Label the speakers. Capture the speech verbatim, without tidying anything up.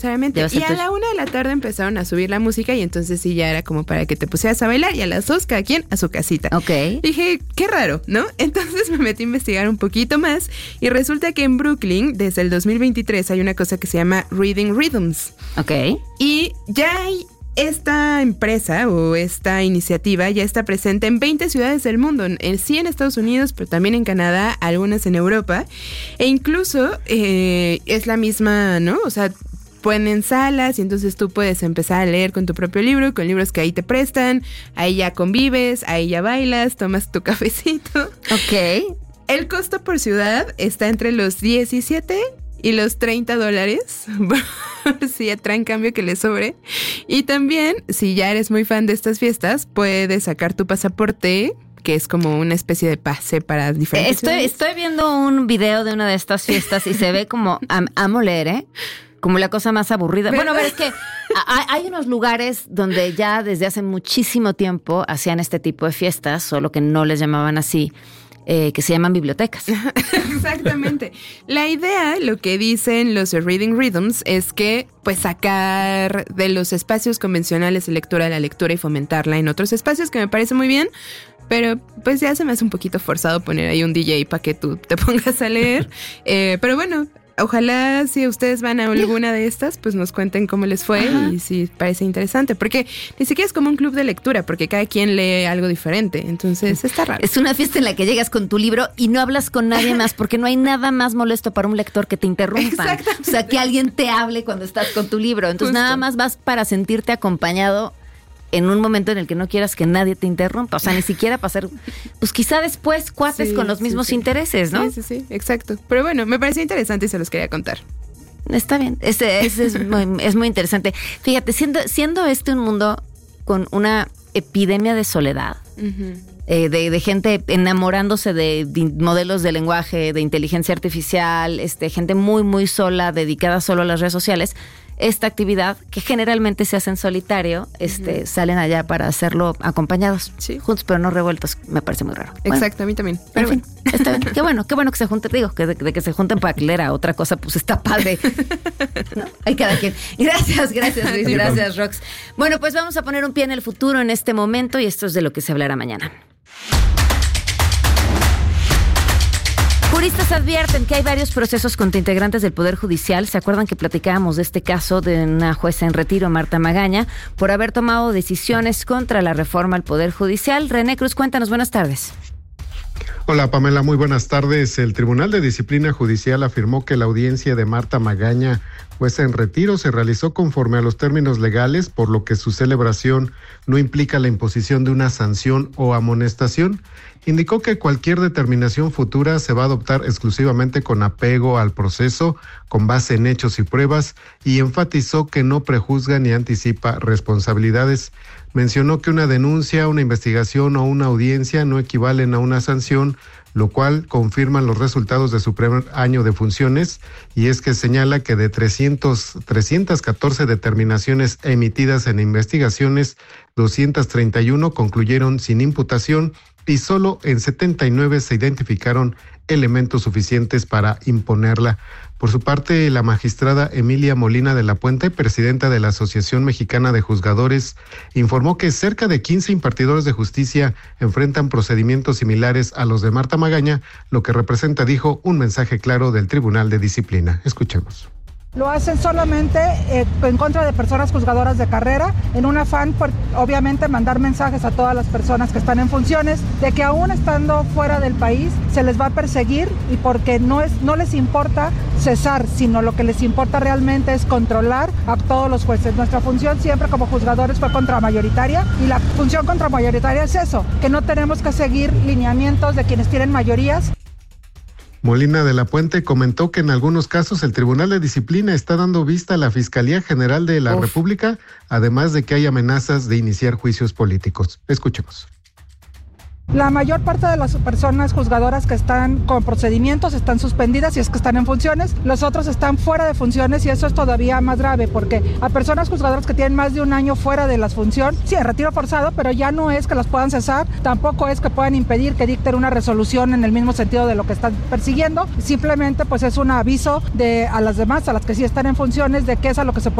Speaker 1: Solamente. Y a la una de la tarde empezaron a subir la música y entonces sí ya era como para que te pusieras a bailar y a las dos cada quien a su casita.
Speaker 2: Ok.
Speaker 1: Dije, qué raro, ¿no? Entonces me metí a investigar un poquito más y resulta que en Brooklyn desde el dos mil veintitrés hay una cosa que se llama Reading Rhythms.
Speaker 2: Ok.
Speaker 1: Y ya hay esta empresa o esta iniciativa ya está presente en veinte ciudades del mundo, en, sí en Estados Unidos, pero también en Canadá, algunas en Europa, e incluso eh, es la misma, ¿no? O sea, ponen salas y entonces tú puedes empezar a leer con tu propio libro, con libros que ahí te prestan, ahí ya convives, ahí ya bailas, tomas tu cafecito.
Speaker 2: Ok.
Speaker 1: El costo por ciudad está entre los diecisiete y los treinta dólares, si ya traen cambio que le sobre. Y también, si ya eres muy fan de estas fiestas, puedes sacar tu pasaporte, que es como una especie de pase para diferentes
Speaker 2: Estoy,
Speaker 1: ciudades.
Speaker 2: estoy viendo un video de una de estas fiestas y se ve como, am, amo leer, ¿eh? Como la cosa más aburrida.
Speaker 1: ¿Verdad?
Speaker 2: Bueno, a ver, es que hay, hay unos lugares donde ya desde hace muchísimo tiempo hacían este tipo de fiestas, solo que no les llamaban así. Eh, que se llaman bibliotecas.
Speaker 1: Exactamente. La idea, lo que dicen los Reading Rhythms, es que pues sacar de los espacios convencionales de lectura la lectura y fomentarla en otros espacios, que me parece muy bien, pero pues ya se me hace un poquito forzado poner ahí un D J para que tú te pongas a leer. Eh, pero bueno, ojalá si ustedes van a alguna de estas, pues nos cuenten cómo les fue. Ajá. Y si parece interesante, porque ni siquiera es como un club de lectura, porque cada quien lee algo diferente, entonces está raro.
Speaker 2: Es una fiesta en la que llegas con tu libro y no hablas con nadie más, porque no hay nada más molesto para un lector que te interrumpan. O sea, que alguien te hable cuando estás con tu libro. Entonces Justo. Nada más vas para sentirte acompañado en un momento en el que no quieras que nadie te interrumpa. O sea, ni siquiera pasar, pues quizá después cuates sí, con los mismos sí, sí. intereses, ¿no?
Speaker 1: Sí, sí, sí, exacto. Pero bueno, me pareció interesante y se los quería contar.
Speaker 2: Está bien, ese, ese es, muy, es muy interesante. Fíjate, siendo, siendo este un mundo con una epidemia de soledad, uh-huh. eh, de, de gente enamorándose de, de modelos de lenguaje, de inteligencia artificial, este, gente muy, muy sola, dedicada solo a las redes sociales, esta actividad, que generalmente se hace en solitario, este, uh-huh. salen allá para hacerlo acompañados, sí. juntos pero no revueltos. Me parece muy raro.
Speaker 1: Exacto, bueno, a mí también.
Speaker 2: Pero en fin, bueno. Está bien. Qué bueno, qué bueno que se junten. Digo, que de, de que se junten para leer a otra cosa, pues está padre. ¿No? Hay cada quien. Gracias, gracias Luis, gracias Rox. Bueno, pues vamos a poner un pie en el futuro en este momento y esto es de lo que se hablará mañana. Juristas advierten que hay varios procesos contra integrantes del Poder Judicial. ¿Se acuerdan que platicábamos de este caso de una jueza en retiro, Marta Magaña, por haber tomado decisiones contra la reforma al Poder Judicial? René Cruz, cuéntanos, buenas tardes.
Speaker 3: Hola Pamela, muy buenas tardes. El Tribunal de Disciplina Judicial afirmó que la audiencia de Marta Magaña, jueza en retiro, se realizó conforme a los términos legales, por lo que su celebración no implica la imposición de una sanción o amonestación. Indicó que cualquier determinación futura se va a adoptar exclusivamente con apego al proceso, con base en hechos y pruebas, y enfatizó que no prejuzga ni anticipa responsabilidades. Mencionó que una denuncia, una investigación o una audiencia no equivalen a una sanción, lo cual confirman los resultados de su primer año de funciones, y es que señala que de trescientas catorce determinaciones emitidas en investigaciones, doscientas treinta y uno concluyeron sin imputación y solo en setenta y nueve se identificaron elementos suficientes para imponerla. Por su parte, la magistrada Emilia Molina de la Puente, presidenta de la Asociación Mexicana de Juzgadores, informó que cerca de quince impartidores de justicia enfrentan procedimientos similares a los de Marta Magaña, lo que representa, dijo, un mensaje claro del Tribunal de Disciplina. Escuchemos.
Speaker 4: Lo hacen solamente eh, en contra de personas juzgadoras de carrera, en un afán por, obviamente, mandar mensajes a todas las personas que están en funciones de que aún estando fuera del país se les va a perseguir, y porque no, es, no les importa cesar, sino lo que les importa realmente es controlar a todos los jueces. Nuestra función siempre como juzgadores fue contramayoritaria, y la función contramayoritaria es eso, que no tenemos que seguir lineamientos de quienes tienen mayorías.
Speaker 3: Molina de la Puente comentó que en algunos casos el Tribunal de Disciplina está dando vista a la Fiscalía General de la Uf. República, además de que hay amenazas de iniciar juicios políticos. Escuchemos.
Speaker 4: La mayor parte de las personas juzgadoras que están con procedimientos están suspendidas y es que están en funciones. Los otros están fuera de funciones y eso es todavía más grave porque a personas juzgadoras que tienen más de un año fuera de la función, sí, en retiro forzado, pero ya no es que las puedan cesar, tampoco es que puedan impedir que dicten una resolución en el mismo sentido de lo que están persiguiendo. Simplemente pues es un aviso de, a las demás, a las que sí están en funciones, de qué es a lo que se puede